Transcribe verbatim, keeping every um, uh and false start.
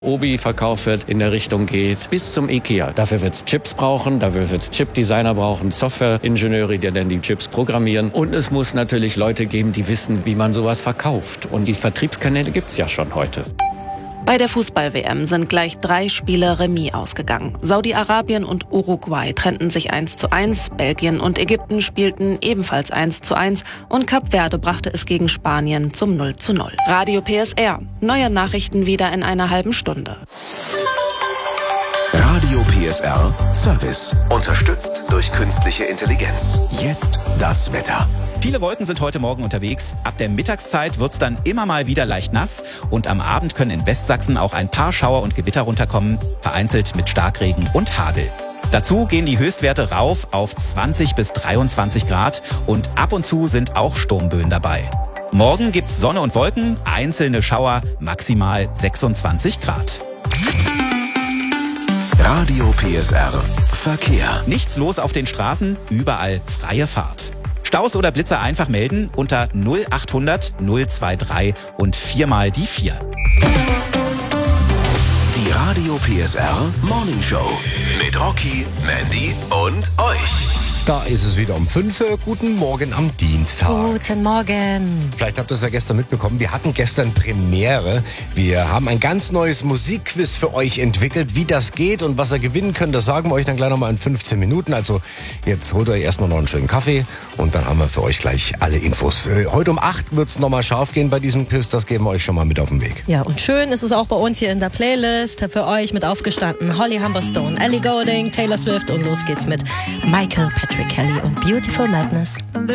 Obi verkauft wird, in der Richtung geht, bis zum Ikea. Dafür wird es Chips brauchen, dafür wird es Chip-Designer brauchen, Software-Ingenieure, die dann die Chips programmieren. Und es muss natürlich Leute geben, die wissen, wie man sowas verkauft. Und die Vertriebskanäle gibt es ja schon heute. Bei der Fußball-W M sind gleich drei Spiele Remis ausgegangen. Saudi-Arabien und Uruguay trennten sich eins zu eins, Belgien und Ägypten spielten ebenfalls eins zu eins und Kap Verde brachte es gegen Spanien zum null zu null. Radio P S R. Neue Nachrichten wieder in einer halben Stunde. Radio P S R Service. Unterstützt durch künstliche Intelligenz. Jetzt das Wetter. Viele Wolken sind heute Morgen unterwegs. Ab der Mittagszeit wird's dann immer mal wieder leicht nass. Und am Abend können in Westsachsen auch ein paar Schauer und Gewitter runterkommen, vereinzelt mit Starkregen und Hagel. Dazu gehen die Höchstwerte rauf auf zwanzig bis dreiundzwanzig Grad und ab und zu sind auch Sturmböen dabei. Morgen gibt's Sonne und Wolken, einzelne Schauer, maximal sechsundzwanzig Grad. Radio P S R Verkehr. Nichts los auf den Straßen, überall freie Fahrt. Staus oder Blitzer einfach melden unter null achthundert null drei drei und viermal die vier. Die Radio P S R Morning Show mit Rocky, Mandy und euch. Da ist es wieder um fünf. Guten Morgen am Dienstag. Guten Morgen. Vielleicht habt ihr es ja gestern mitbekommen. Wir hatten gestern Premiere. Wir haben ein ganz neues Musikquiz für euch entwickelt. Wie das geht und was ihr gewinnen könnt, das sagen wir euch dann gleich nochmal in fünfzehn Minuten. Also jetzt holt euch erstmal noch einen schönen Kaffee und dann haben wir für euch gleich alle Infos. Heute um acht wird es nochmal scharf gehen bei diesem Quiz. Das geben wir euch schon mal mit auf den Weg. Ja, und schön ist es auch bei uns hier in der Playlist. Für euch mit aufgestanden Holly Humberstone, Ellie Goulding, Taylor Swift und los geht's mit Michael Patrick Kelly und Beautiful Madness.